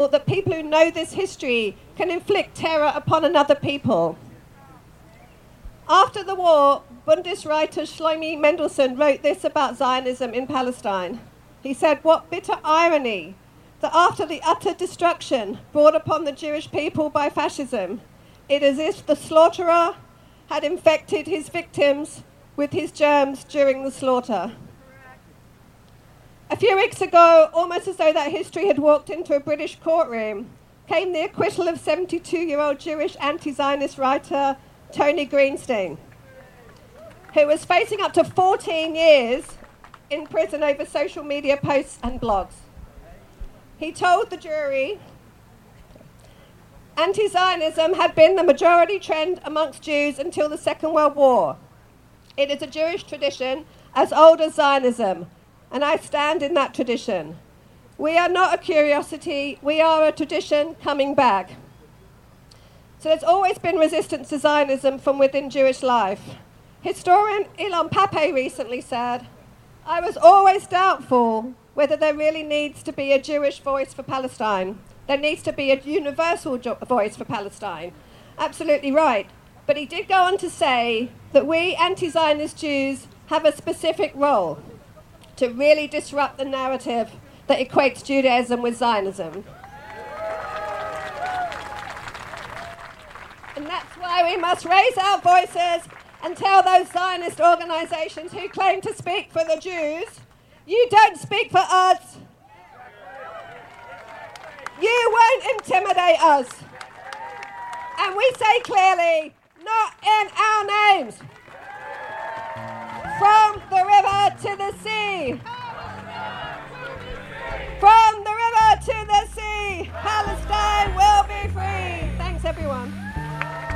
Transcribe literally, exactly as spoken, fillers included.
that people who know this history can inflict terror upon another people. After the war, Bundeswriter Shlomo Mendelssohn wrote this about Zionism in Palestine. He said, "What bitter irony that after the utter destruction brought upon the Jewish people by fascism, it is as if the slaughterer had infected his victims with his germs during the slaughter." A few weeks ago, almost as though that history had walked into a British courtroom, came the acquittal of seventy-two-year-old Jewish anti-Zionist writer Tony Greenstein, who was facing up to fourteen years in prison over social media posts and blogs. He told the jury anti-Zionism had been the majority trend amongst Jews until the Second World War. It is a Jewish tradition as old as Zionism, and I stand in that tradition. We are not a curiosity, we are a tradition coming back. So there's always been resistance to Zionism from within Jewish life. Historian Ilan Pappé recently said, "I was always doubtful whether there really needs to be a Jewish voice for Palestine. There needs to be a universal jo- voice for Palestine." Absolutely right. But he did go on to say that we anti-Zionist Jews have a specific role to really disrupt the narrative that equates Judaism with Zionism. And that's why we must raise our voices and tell those Zionist organizations who claim to speak for the Jews, you don't speak for us. You won't intimidate us. And we say clearly, not in our names. From the river to the sea. From the river to the sea, Palestine will be free. Thanks, everyone.